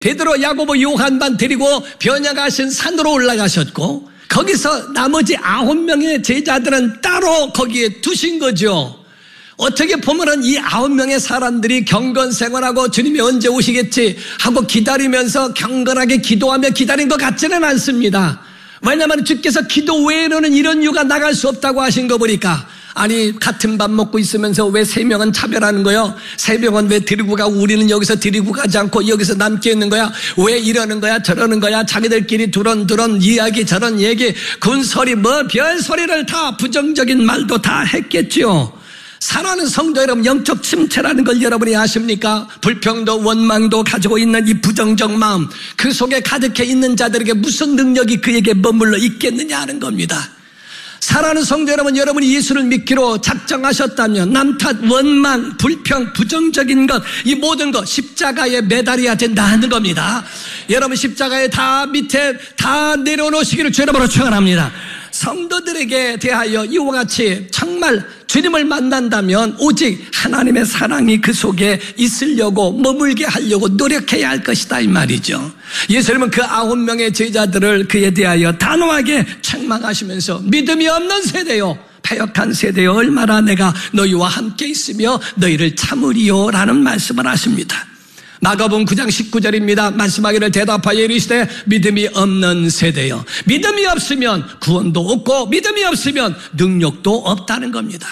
베드로, 야고보, 요한만 데리고 변화가신 산으로 올라가셨고 거기서 나머지 9명의 제자들은 따로 거기에 두신 거죠. 어떻게 보면은 이 9명의 사람들이 경건 생활하고 주님이 언제 오시겠지 하고 기다리면서 경건하게 기도하며 기다린 것 같지는 않습니다. 왜냐하면 주께서 기도 외에는 이런 이유가 나갈 수 없다고 하신 거 보니까 아니 같은 밥 먹고 있으면서 왜 3명은 차별하는 거야? 3명은 왜 데리고 가고 우리는 여기서 데리고 가지 않고 여기서 남게 있는 거야? 왜 이러는 거야? 저러는 거야? 자기들끼리 두런두런 이야기 저런 얘기 군소리 뭐 별소리를 다 부정적인 말도 다 했겠죠. 사랑하는 성도 여러분, 영적 침체라는 걸 여러분이 아십니까? 불평도 원망도 가지고 있는 이 부정적 마음, 그 속에 가득해 있는 자들에게 무슨 능력이 그에게 머물러 있겠느냐 하는 겁니다. 사랑하는 성도 여러분, 여러분이 예수를 믿기로 작정하셨다면 남탓, 원망, 불평, 부정적인 것, 이 모든 것 십자가에 매달려야 된다 하는 겁니다. 여러분 십자가에 다 밑에 다 내려놓으시기를 주의 이름으로 축원합니다. 성도들에게 대하여 이와 같이 정말 주님을 만난다면 오직 하나님의 사랑이 그 속에 있으려고 머물게 하려고 노력해야 할 것이다 이 말이죠. 예수님은 그 9명의 제자들을 그에 대하여 단호하게 책망하시면서 믿음이 없는 세대요, 패역한 세대요, 얼마나 내가 너희와 함께 있으며 너희를 참으리요 라는 말씀을 하십니다. 마가복음 9장 19절입니다. 말씀하기를 대답하여 이르시되 믿음이 없는 세대요, 믿음이 없으면 구원도 없고 믿음이 없으면 능력도 없다는 겁니다.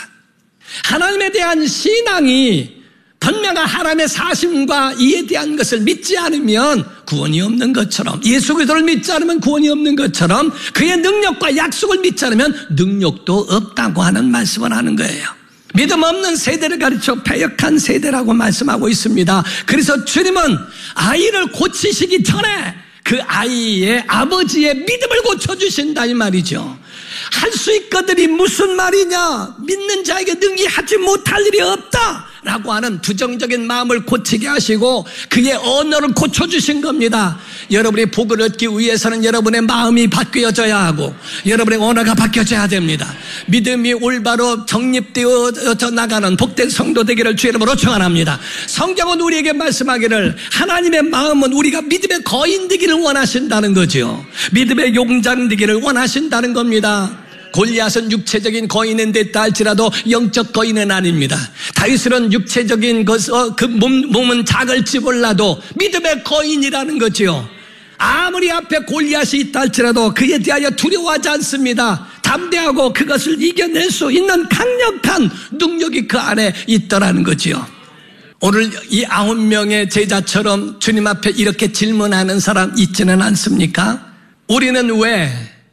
하나님에 대한 신앙이 분명한 하나님의 사심과 이에 대한 것을 믿지 않으면 구원이 없는 것처럼, 예수 그리스도를 믿지 않으면 구원이 없는 것처럼 그의 능력과 약속을 믿지 않으면 능력도 없다고 하는 말씀을 하는 거예요. 믿음 없는 세대를 가르쳐 패역한 세대라고 말씀하고 있습니다. 그래서 주님은 아이를 고치시기 전에 그 아이의 아버지의 믿음을 고쳐주신다 이 말이죠. 할 수 있거든이 무슨 말이냐, 믿는 자에게 능히 하지 못할 일이 없다 라고 하는 부정적인 마음을 고치게 하시고 그의 언어를 고쳐주신 겁니다. 여러분이 복을 얻기 위해서는 여러분의 마음이 바뀌어져야 하고 여러분의 언어가 바뀌어져야 됩니다. 믿음이 올바로 정립되어 나가는 복된 성도 되기를 주의 이름으로 축원합니다. 성경은 우리에게 말씀하기를 하나님의 마음은 우리가 믿음의 거인 되기를 원하신다는 거죠. 믿음의 용장 되기를 원하신다는 겁니다. 골리앗은 육체적인 거인은 됐다 할지라도 영적 거인은 아닙니다. 다윗은 육체적인 그 몸은 작을지 몰라도 믿음의 거인이라는 거죠. 아무리 앞에 골리앗이 있다 할지라도 그에 대하여 두려워하지 않습니다. 담대하고 그것을 이겨낼 수 있는 강력한 능력이 그 안에 있더라는 거죠. 오늘 이 9명의 제자처럼 주님 앞에 이렇게 질문하는 사람 있지는 않습니까? 우리는 왜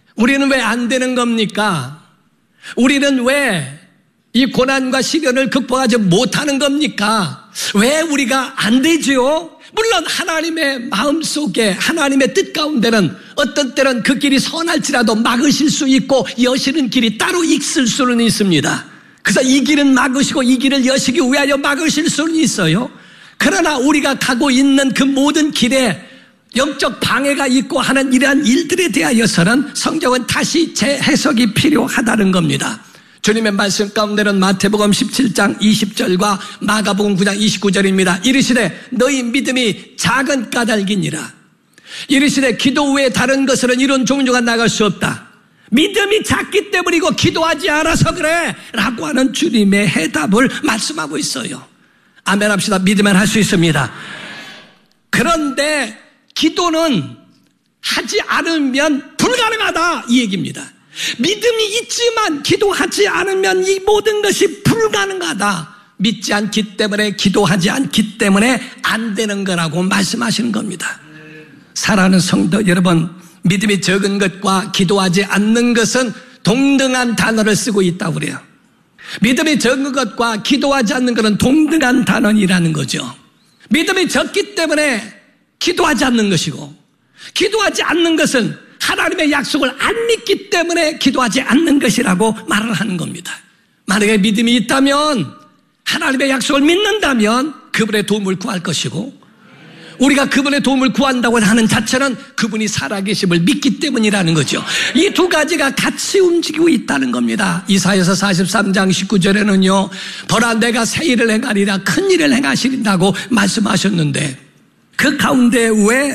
안 되는 겁니까? 우리는 왜 이 고난과 시련을 극복하지 못하는 겁니까? 왜 우리가 안 되지요? 물론 하나님의 마음속에 하나님의 뜻 가운데는 어떤 때는 그 길이 선할지라도 막으실 수 있고 여시는 길이 따로 있을 수는 있습니다. 그래서 이 길은 막으시고 이 길을 여시기 위하여 막으실 수는 있어요. 그러나 우리가 가고 있는 그 모든 길에 영적 방해가 있고 하는 이러한 일들에 대하여서는 성경은 다시 재해석이 필요하다는 겁니다. 주님의 말씀 가운데는 마태복음 17장 20절과 마가복음 9장 29절입니다. 이르시되 너희 믿음이 작은 까닭이니라. 이르시되 기도 외에 다른 것으로는 이런 종류가 나갈 수 없다. 믿음이 작기 때문이고 기도하지 않아서 그래 라고 하는 주님의 해답을 말씀하고 있어요. 아멘 합시다. 믿으면 할 수 있습니다. 그런데 기도는 하지 않으면 불가능하다 이 얘기입니다. 믿음이 있지만 기도하지 않으면 이 모든 것이 불가능하다. 믿지 않기 때문에, 기도하지 않기 때문에 안 되는 거라고 말씀하시는 겁니다. 사랑하는 성도 여러분, 믿음이 적은 것과 기도하지 않는 것은 동등한 단어를 쓰고 있다고 그래요. 믿음이 적은 것과 기도하지 않는 것은 동등한 단어이라는 거죠. 믿음이 적기 때문에 기도하지 않는 것이고 기도하지 않는 것은 하나님의 약속을 안 믿기 때문에 기도하지 않는 것이라고 말을 하는 겁니다. 만약에 믿음이 있다면, 하나님의 약속을 믿는다면 그분의 도움을 구할 것이고, 우리가 그분의 도움을 구한다고 하는 자체는 그분이 살아계심을 믿기 때문이라는 거죠. 이 두 가지가 같이 움직이고 있다는 겁니다. 이사야서 43장 19절에는요 보라 내가 새 일을 행하리라, 큰 일을 행하시린다고 말씀하셨는데 그 가운데 왜